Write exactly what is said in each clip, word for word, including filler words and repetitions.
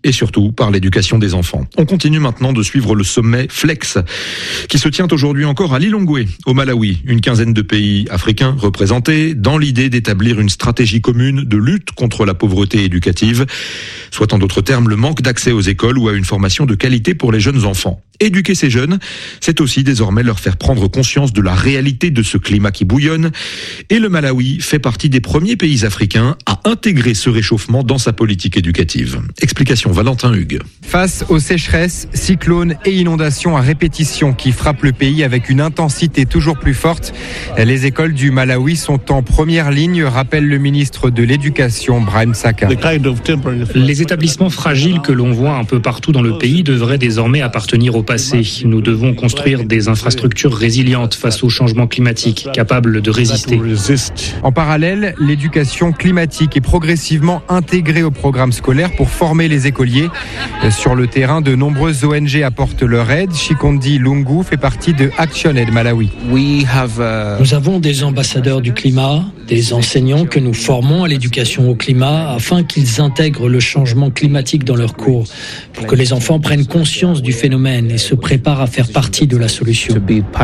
et surtout par l'éducation des enfants. On continue maintenant de suivre le sommet Flex qui se tient aujourd'hui encore à Lilongwe, au Malawi. Une quinzaine de pays africains représentés dans l'idée d'établir une stratégie commune de lutte contre la pauvreté éducative, soit en d'autres termes le manque d'accès aux écoles ou à une formation de qualité pour les jeunes enfants. Éduquer ces jeunes, c'est aussi désormais leur faire prendre conscience de la réalité de ce climat qui bouillonne. Et le Malawi fait partie des premiers pays africains à intégrer ce réchauffement dans sa politique éducative. Explication Valentin Hugues. Face aux sécheresses, cyclones et inondations à répétition qui frappent le pays avec une intensité toujours plus forte, les écoles du Malawi sont en première ligne, rappelle le ministre de l'Éducation, Brahim Saka. Les établissements fragiles que l'on voit un peu partout dans le pays devraient désormais appartenir au passé. Nous devons construire des infrastructures résilientes face au changement climatique, capables de résister. En parallèle, l'éducation climatique est progressivement intégrée au programme scolaire pour former les écoliers. Sur le terrain, de nombreuses O N G apportent leur aide. Chikondi Lungu fait partie de Action Aid Malawi. Nous avons des ambassadeurs du climat, des enseignants que nous formons à l'éducation au climat afin qu'ils intègrent le changement climatique dans leurs cours, pour que les enfants prennent conscience du phénomène et se préparent à faire partie de la solution.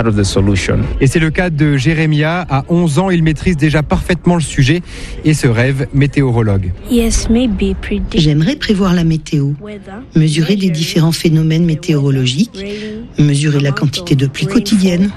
Et c'est le cas de Jérémia. À onze ans, il maîtrise déjà parfaitement le sujet et se rêve météorologue. J'aimerais prévoir la météo, mesurer les différents phénomènes météorologiques, mesurer la quantité de pluie quotidienne.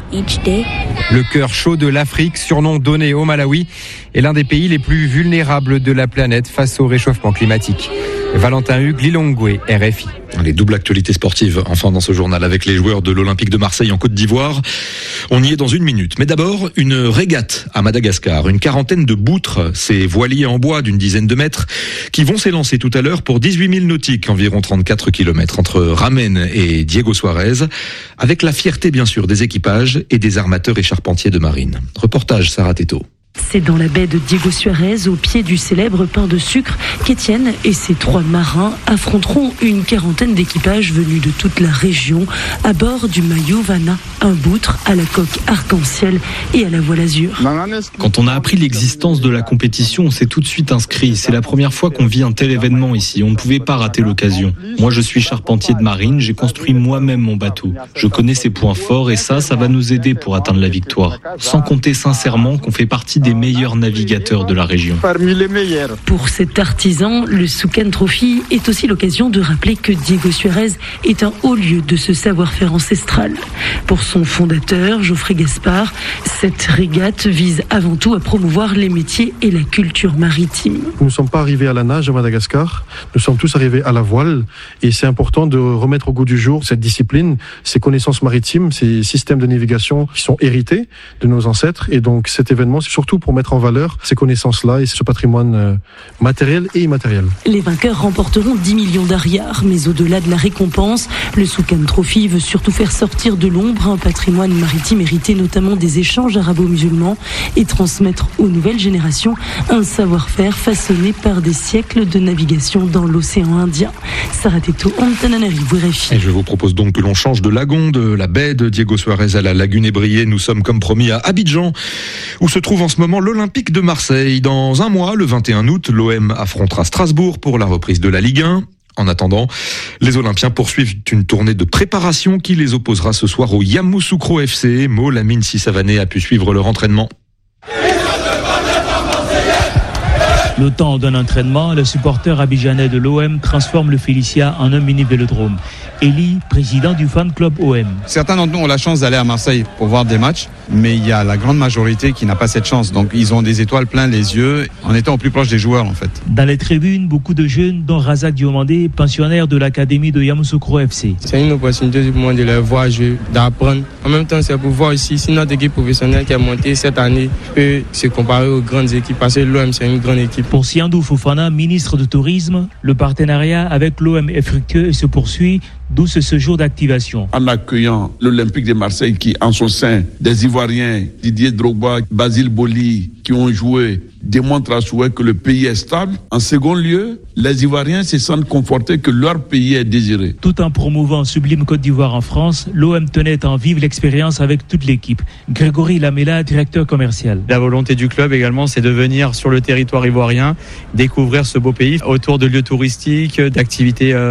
Le cœur chaud de l'Afrique, surnom donné au Malawi, est l'un des pays les plus vulnérables de la planète face au réchauffement climatique. Valentin Hugues, Lilongwe, R F I. Les doubles actualités sportives, enfin dans ce journal, avec les joueurs de l'Olympique de Marseille en Côte d'Ivoire. On y est dans une minute. Mais d'abord, une régate à Madagascar. Une quarantaine de boutres, ces voiliers en bois d'une dizaine de mètres, qui vont s'élancer tout à l'heure pour dix-huit milles nautiques, environ trente-quatre kilomètres, entre Ramen et Diego Suarez, avec la fierté bien sûr des équipages et des armateurs et charpentiers de marine. Reportage Sarah Teto. C'est dans la baie de Diego Suarez, au pied du célèbre pain de sucre, qu'Étienne et ses trois marins affronteront une quarantaine d'équipages venus de toute la région à bord du Mayovana, un boutre à la coque arc-en-ciel et à la voile azur. Quand on a appris l'existence de la compétition, on s'est tout de suite inscrit. C'est la première fois qu'on vit un tel événement ici. On ne pouvait pas rater l'occasion. Moi, je suis charpentier de marine. J'ai construit moi-même mon bateau. Je connais ses points forts et ça, ça va nous aider pour atteindre la victoire. Sans compter sincèrement qu'on fait partie des meilleurs navigateurs de la région. Pour cet artisan, le Soukan Trophy est aussi l'occasion de rappeler que Diego Suarez est un haut lieu de ce savoir-faire ancestral. Pour son fondateur, Geoffrey Gaspard, cette régate vise avant tout à promouvoir les métiers et la culture maritime. Nous ne sommes pas arrivés à la nage à Madagascar, nous sommes tous arrivés à la voile et c'est important de remettre au goût du jour cette discipline, ces connaissances maritimes, ces systèmes de navigation qui sont hérités de nos ancêtres et donc cet événement c'est surtout pour mettre en valeur ces connaissances-là et ce patrimoine euh, matériel et immatériel. Les vainqueurs remporteront dix millions d'ariars, mais au-delà de la récompense, le Soukan Trophy veut surtout faire sortir de l'ombre un patrimoine maritime hérité notamment des échanges arabo-musulmans et transmettre aux nouvelles générations un savoir-faire façonné par des siècles de navigation dans l'océan Indien. Sarah Teto, Antananarivo, R F I. Et je vous propose donc que l'on change de lagon, de la baie de Diego Suarez à la lagune ébriée. Nous sommes comme promis à Abidjan, où se trouve en ce moment l'Olympique de Marseille. Dans un mois, le vingt et un août, l'O M affrontera Strasbourg pour la reprise de la Ligue un. En attendant, les Olympiens poursuivent une tournée de préparation qui les opposera ce soir au Yamoussoukro F C. Mo Lamine Sissavané a pu suivre leur entraînement. Le temps d'un entraînement, le supporter abidjanais de l'O M transforme le Félicia en un mini-vélodrome. Eli, président du fan club O M. Certains d'entre nous ont la chance d'aller à Marseille pour voir des matchs, mais il y a la grande majorité qui n'a pas cette chance. Donc ils ont des étoiles plein les yeux en étant au plus proche des joueurs en fait. Dans les tribunes, beaucoup de jeunes, dont Razak Diomandé, pensionnaire de l'académie de Yamoussoukro F C. C'est une opportunité pour moi de les voir jouer, d'apprendre. En même temps, c'est pour voir aussi si notre équipe professionnelle qui a monté cette année peut se comparer aux grandes équipes, parce que l'O M c'est une grande équipe. Pour Siandou Fofana, ministre du Tourisme, le partenariat avec l'O M est fructueux et se poursuit. D'où ce séjour d'activation. En accueillant l'Olympique de Marseille qui, en son sein, des Ivoiriens, Didier Drogba, Basile Boli, qui ont joué, démontre à souhait que le pays est stable. En second lieu, les Ivoiriens se sentent confortés que leur pays est désiré. Tout en promouvant Sublime Côte d'Ivoire en France, l'O M tenait en vivre l'expérience avec toute l'équipe. Grégory Lamela, directeur commercial. La volonté du club également, c'est de venir sur le territoire ivoirien, découvrir ce beau pays autour de lieux touristiques, d'activités